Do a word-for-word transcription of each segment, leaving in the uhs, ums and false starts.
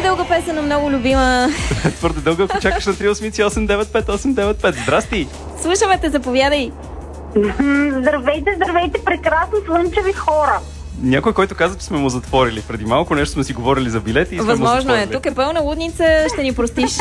Твърде дълга песен, но много любима. Твърде дълга, ако чакаш на три осмици осем девет пет осем девет пет. Здрасти! Слушаме те, заповядай. Здравейте, здравейте, прекрасно слънчеви хора. Някой, който каза, че сме му затворили. Преди малко нещо сме си говорили за билети и сме Възможно му затворили. е. Тук е пълна лудница, ще ни простиш.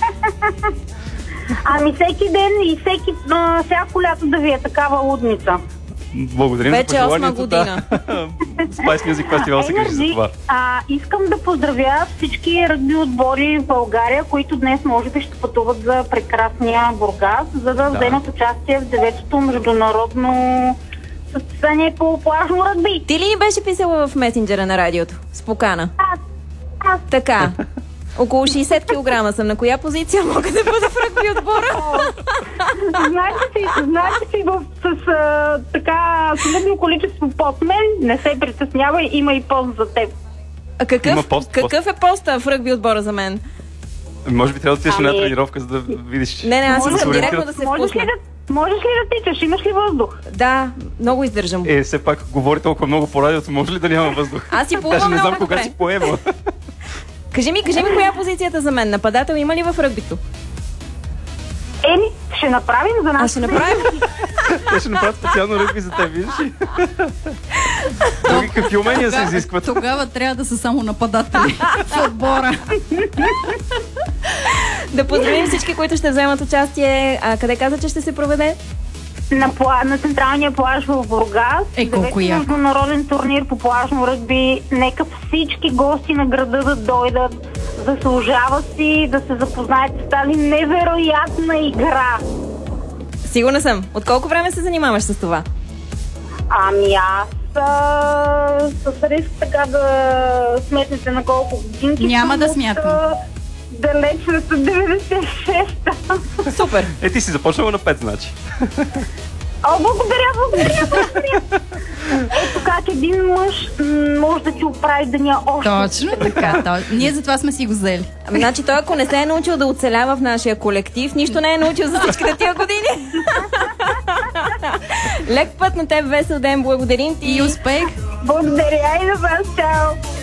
Ами всеки ден и всеки, а, всяко лято да ви е такава лудница. Благодарим Вече за осма пожеланието. година. Да. Spice Music Festival се грижи за това. А, искам да поздравя всички ръгби отбори в България, които днес може би ще пътуват за прекрасния Бургас, за да, да. вземат участие в деветото международно състезание по плажно ръгби. Ти ли ни беше писала в месенджера на радиото? С покана? Аз, аз. Така. Около шейсет килограма съм. На коя позиция мога да бъда в ръгби отбора? Знаете си, знаете си в, с а, така солидно количество под мен, не се притеснявай, има и пост за теб. А какъв, Има пост, какъв е поста в ръгби отбора за мен? Може би трябва да отидеш Ами... на една тренировка, за да видиш. Не, не, аз Може искам да директно да се Можеш ли впусна. да, можеш ли да тичаш? Имаш ли въздух? Да, много издържам. Е, все пак говори толкова много по радиото, може ли да няма въздух? Аз си плувам Даже не знам много кога добре. си поема. Кажи ми, кажи ми коя е позицията за мен? Нападател има ли в ръгбито? Еми, ще направим за нас. А ще направим. Те ще направят специално ръгби за теб, видиш ли? Други какви умения се изискват? Тогава трябва да са само нападатели в отбора. Да поздравим всички, които ще вземат участие. А къде каза, че ще се проведе? На, пла... на централния плаж в Бургас. Е, колко девети яко. международен турнир по плажно ръгби. Нека всички гости на града да дойдат. Заслужава си да се запознаят с тази невероятна игра. Сигурна съм. От колко време се занимаваш с това? Ами аз а, с риск така да сметнете на колко годинки. Няма съм да от, смятам. а, Далечната деветдесет и шеста. Супер. Е, ти си започнала на пет, значи. О, благодаря, благодаря, благодаря. Ето как един мъж м, може да ти оправи деня още. Точно така. То... Ние затова сме си го взели. Ами, значи той, ако не се е научил да оцелява в нашия колектив, нищо не е научил за всичките тия години. Лек път на теб, весел ден, благодарим ти. И успех! Благодаря и на вас, чао.